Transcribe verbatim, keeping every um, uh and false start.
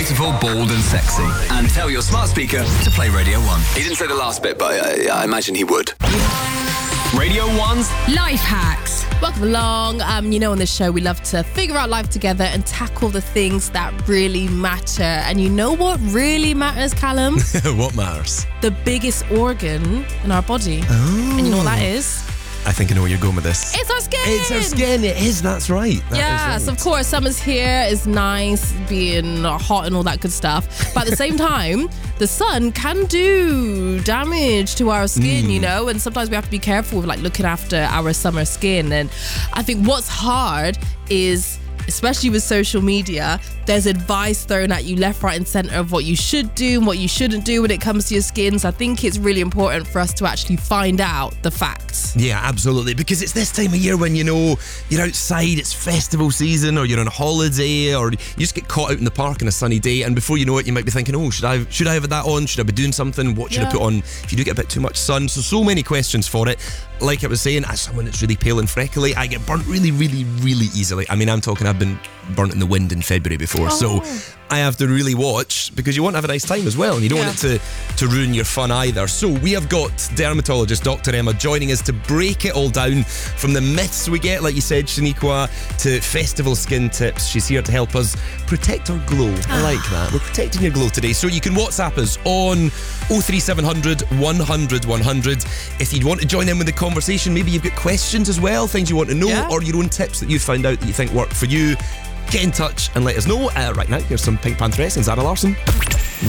Beautiful, bold and sexy. And tell your smart speaker to play Radio one. He didn't say the last bit, but I, I imagine he would. Radio one's Life Hacks. Welcome along. Um, you know, on this show, we love to figure out life together and tackle the things that really matter. And you know what really matters, Callum? What matters? The biggest organ in our body. Oh. And you know what that is? I think I know where you're going with this. It's our skin. It's our skin. It is. That's right. That yes, is right. Of course. Summer's here. It's nice being hot and all that good stuff. But at the same time, the sun can do damage to our skin, mm. you know, and sometimes we have to be careful with like looking after our summer skin. And I think what's hard is, especially with social media, there's advice thrown at you left, right and centre of what you should do and what you shouldn't do when it comes to your skin. So I think it's really important for us to actually find out the facts. Yeah, absolutely. Because it's this time of year when, you know, you're outside, it's festival season, or you're on a holiday, or you just get caught out in the park on a sunny day, and before you know it, you might be thinking, oh, should I should I have that on? Should I be doing something? What should yeah. I put on if you do get a bit too much sun? So, so many questions for it. Like I was saying, as someone that's really pale and freckly, I get burnt really, really, really easily. I mean, I'm talking I've been burnt in the wind in February before, oh. so I have to really watch, because you want to have a nice time as well, and you don't yeah. want it to, to ruin your fun either. So we have got dermatologist Doctor Emma joining us to break it all down, from the myths we get, like you said, Shaniqua, to festival skin tips. She's here to help us protect our glow. I like that. We're protecting your glow today. So you can WhatsApp us on oh three seven hundred, one hundred, one hundred. If you'd want to join in with the conversation, maybe you've got questions as well, things you want to know, yeah. or your own tips that you found out that you think work for you, get in touch and let us know. Uh, right now, here's some Pink Pantheress and Zara Larsson.